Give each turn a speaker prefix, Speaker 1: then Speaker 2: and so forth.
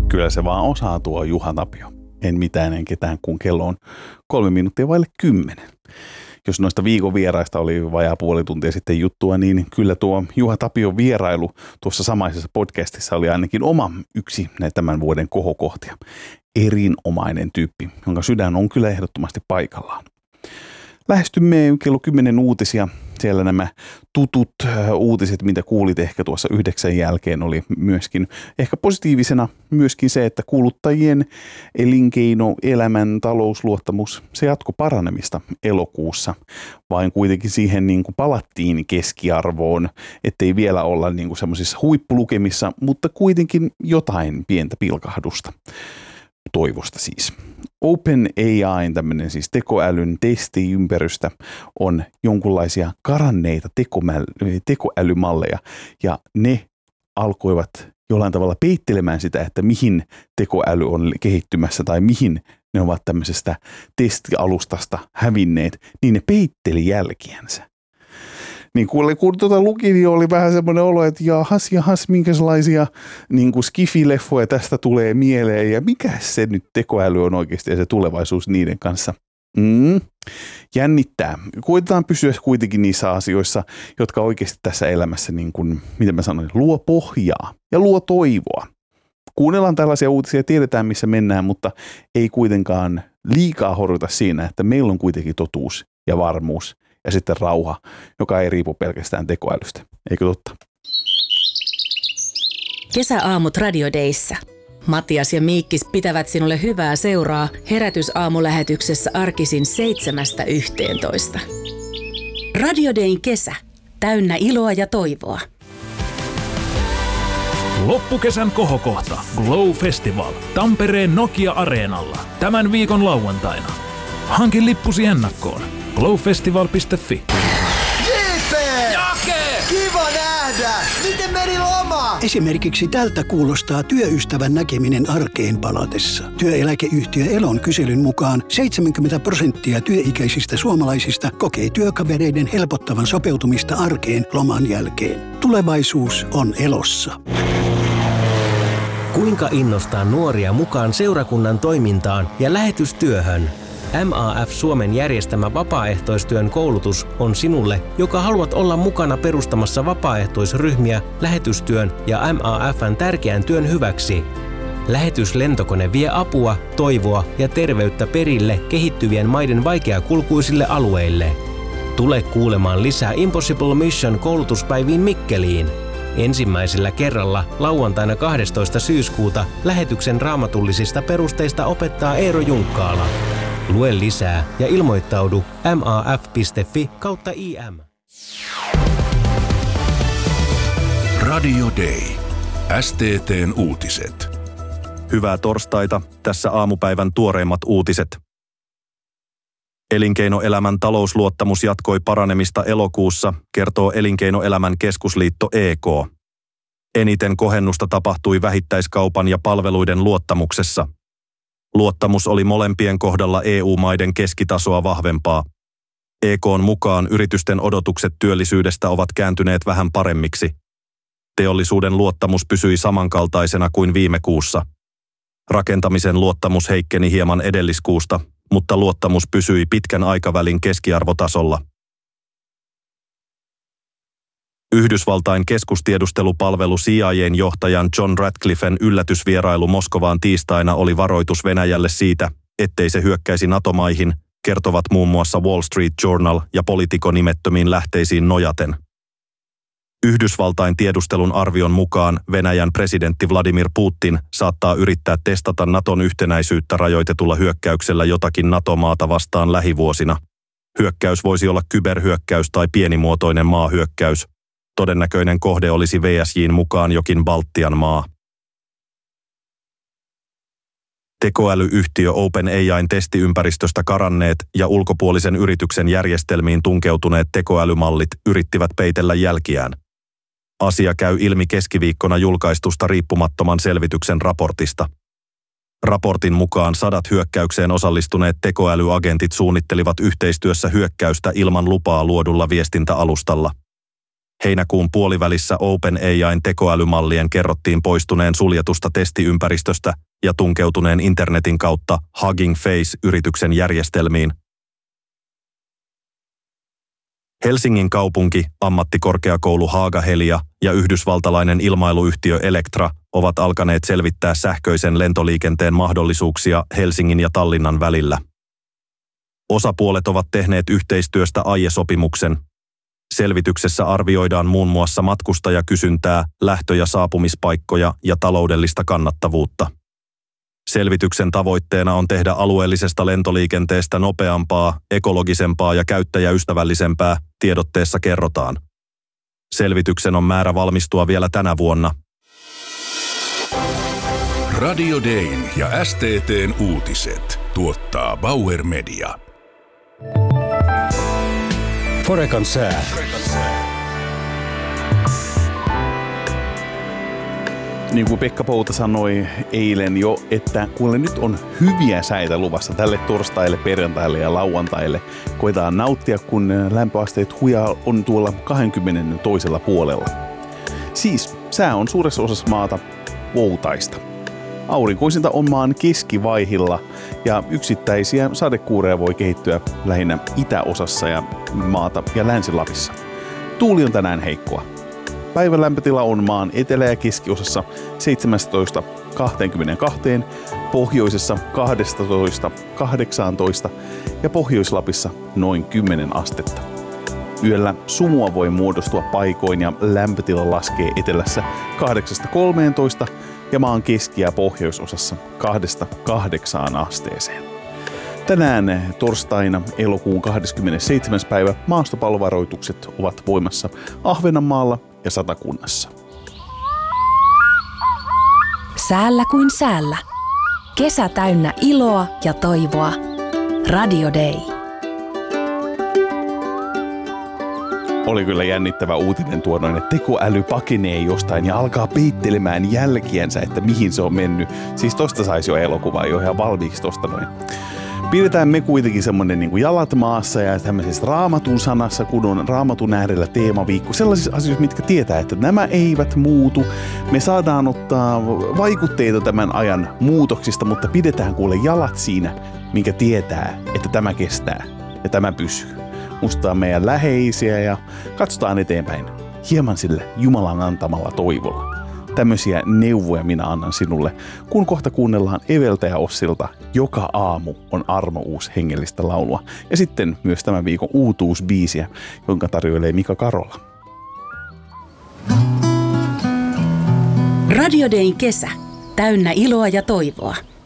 Speaker 1: Kyllä se vaan osaa tuo Juha Tapio. En mitään en ketään, kun kello on 3 minuuttia vaille 10. Jos noista viikon vieraista oli vajaa puoli tuntia sitten juttua, niin kyllä tuo Juha Tapion vierailu tuossa samaisessa podcastissa oli ainakin yksi tämän vuoden kohokohtia. Erinomainen tyyppi, jonka sydän on kyllä ehdottomasti paikallaan. Lähestymme kello 10 uutisia. Siellä nämä tutut uutiset, mitä kuulit ehkä tuossa 9 jälkeen, oli myöskin ehkä positiivisena myöskin se, että kuluttajien elinkeino, elämän, talousluottamus, se jatkoi paranemista elokuussa. Vain kuitenkin siihen niin kuin palattiin keskiarvoon, ettei vielä olla niin kuin semmoisissa huippulukemissa, mutta kuitenkin jotain pientä pilkahdusta. Toivosta siis. OpenAI, tämmöinen siis tekoälyn testiympäristö, on jonkunlaisia karanneita tekoälymalleja, ja ne alkoivat jollain tavalla peittelemään sitä, että mihin tekoäly on kehittymässä tai mihin ne ovat tämmöisestä testialustasta hävinneet, niin ne peitteli jälkiänsä. Niin kun luki, niin oli vähän semmoinen olo, että jahas, minkälaisia niin skifileffoja tästä tulee mieleen ja mikä se nyt tekoäly on oikeasti ja se tulevaisuus niiden kanssa. Jännittää. Koitetaan pysyä kuitenkin niissä asioissa, jotka oikeasti tässä elämässä, niin kuin, miten mä sanoin, luo pohjaa ja luo toivoa. Kuunnellaan tällaisia uutisia, tiedetään missä mennään, mutta ei kuitenkaan liikaa horjuta siinä, että meillä on kuitenkin totuus ja varmuus. Ja sitten rauha, joka ei riipu pelkästään tekoälystä. Eikö totta?
Speaker 2: Kesäaamut Radio Dayssä. Matias ja Miikkis pitävät sinulle hyvää seuraa Herätysaamulähetyksessä arkisin 7–11. Radio Dayn kesä. Täynnä iloa ja toivoa.
Speaker 3: Loppukesän kohokohta Glow Festival Tampereen Nokia-areenalla tämän viikon lauantaina. Hankin lippusi ennakkoon. glowfestival.fi.
Speaker 4: JP!
Speaker 3: Jake!
Speaker 4: Kiva nähdä! Miten meni loma?
Speaker 5: Esimerkiksi tältä kuulostaa työystävän näkeminen arkeen palatessa. Työeläkeyhtiö Elon kyselyn mukaan 70% työikäisistä suomalaisista kokee työkavereiden helpottavan sopeutumista arkeen loman jälkeen. Tulevaisuus on Elossa.
Speaker 6: Kuinka innostaa nuoria mukaan seurakunnan toimintaan ja lähetystyöhön? MAF Suomen järjestämä vapaaehtoistyön koulutus on sinulle, joka haluat olla mukana perustamassa vapaaehtoisryhmiä lähetystyön ja MAF:n tärkeän työn hyväksi. Lähetyslentokone vie apua, toivoa ja terveyttä perille kehittyvien maiden vaikeakulkuisille alueille. Tule kuulemaan lisää Impossible Mission -koulutuspäiviin Mikkeliin. Ensimmäisellä kerralla lauantaina 12. syyskuuta lähetyksen raamatullisista perusteista opettaa Eero Junkkaala. Lue lisää ja ilmoittaudu maf.fi/im.
Speaker 7: Radio Day. STT:n uutiset.
Speaker 8: Hyvää torstaita. Tässä aamupäivän tuoreimmat uutiset. Elinkeinoelämän talousluottamus jatkoi paranemista elokuussa, kertoo Elinkeinoelämän keskusliitto EK. Eniten kohennusta tapahtui vähittäiskaupan ja palveluiden luottamuksessa. Luottamus oli molempien kohdalla EU-maiden keskitasoa vahvempaa. EK:n mukaan yritysten odotukset työllisyydestä ovat kääntyneet vähän paremmiksi. Teollisuuden luottamus pysyi samankaltaisena kuin viime kuussa. Rakentamisen luottamus heikkeni hieman edelliskuusta, mutta luottamus pysyi pitkän aikavälin keskiarvotasolla. Yhdysvaltain keskustiedustelupalvelu CIA:n johtajan John Ratcliffen yllätysvierailu Moskovaan tiistaina oli varoitus Venäjälle siitä, ettei se hyökkäisi NATO-maihin, kertovat muun muassa Wall Street Journal ja Politico nimettömiin lähteisiin nojaten. Yhdysvaltain tiedustelun arvion mukaan Venäjän presidentti Vladimir Putin saattaa yrittää testata NATOn yhtenäisyyttä rajoitetulla hyökkäyksellä jotakin NATO-maata vastaan lähivuosina. Hyökkäys voisi olla kyberhyökkäys tai pienimuotoinen maahyökkäys. Todennäköinen kohde olisi VSJ:n mukaan jokin Baltian maa. Tekoälyyhtiö OpenAIn testiympäristöstä karanneet ja ulkopuolisen yrityksen järjestelmiin tunkeutuneet tekoälymallit yrittivät peitellä jälkiään. Asia käy ilmi keskiviikkona julkaistusta riippumattoman selvityksen raportista. Raportin mukaan 100 hyökkäykseen osallistuneet tekoälyagentit suunnittelivat yhteistyössä hyökkäystä ilman lupaa luodulla viestintäalustalla. Heinäkuun puolivälissä OpenAI:n tekoälymallien kerrottiin poistuneen suljetusta testiympäristöstä ja tunkeutuneen internetin kautta Hugging Face-yrityksen järjestelmiin. Helsingin kaupunki, ammattikorkeakoulu Haaga-Helia ja yhdysvaltalainen ilmailuyhtiö Electra ovat alkaneet selvittää sähköisen lentoliikenteen mahdollisuuksia Helsingin ja Tallinnan välillä. Osapuolet ovat tehneet yhteistyöstä aiesopimuksen. Selvityksessä arvioidaan muun muassa matkustajakysyntää, lähtö- ja saapumispaikkoja ja taloudellista kannattavuutta. Selvityksen tavoitteena on tehdä alueellisesta lentoliikenteestä nopeampaa, ekologisempaa ja käyttäjäystävällisempää, tiedotteessa kerrotaan. Selvityksen on määrä valmistua vielä tänä vuonna.
Speaker 7: Radio Dayn ja STT:n uutiset tuottaa Bauer Media.
Speaker 9: Forecan sää.
Speaker 1: Niin kuin Pekka Pouta sanoi eilen jo, että kuule nyt on hyviä säitä luvassa tälle torstaille, perjantaille ja lauantaille. Koetaan nauttia, kun lämpöasteet hujaa on tuolla 20 toisella puolella. Siis sää on suuressa osassa maata voutaista. Aurinkoisinta on maan keskivaihilla ja yksittäisiä sadekuureja voi kehittyä lähinnä itäosassa ja maata ja Länsi-Lapissa. Tuuli on tänään heikkoa. Päivän lämpötila on maan etelä- ja keskiosassa 17-22, pohjoisessa 12-18 ja Pohjois-Lapissa noin 10 astetta. Yöllä sumua voi muodostua paikoin ja lämpötila laskee etelässä 8-13 ja maan keski- ja pohjoisosassa 2-8 asteeseen. Tänään torstaina elokuun 27. päivä maastopallovaroitukset ovat voimassa Ahvenanmaalla ja Satakunnassa.
Speaker 2: Säällä kuin säällä. Kesä täynnä iloa ja toivoa. Radio Day.
Speaker 1: Oli kyllä jännittävä uutinen tuo noin, että tekoäly pakenee jostain ja alkaa peittelemään jälkiänsä, että mihin se on mennyt. Siis tosta saisi jo elokuvaa jo ihan valmiiksi tosta noin. Pidetään me kuitenkin semmonen niin kuin jalat maassa ja tämmöisessä raamatun sanassa, kun on raamatun äärellä teemaviikko. Sellaisissa asioissa, mitkä tietää, että nämä eivät muutu. Me saadaan ottaa vaikutteita tämän ajan muutoksista, mutta pidetään kuule jalat siinä, minkä tietää, että tämä kestää ja tämä pysyy. Muistetaan meidän läheisiä ja katsotaan eteenpäin hieman sillä Jumalan antamalla toivolla. Tämmöisiä neuvoja minä annan sinulle, kun kohta kuunnellaan Eveltä ja Ossilta Joka aamu on armouus hengellistä laulua. Ja sitten myös tämän viikon uutuusbiisiä, jonka tarjoilee Mika Karola.
Speaker 2: Radio Dayn kesä. Täynnä iloa ja toivoa.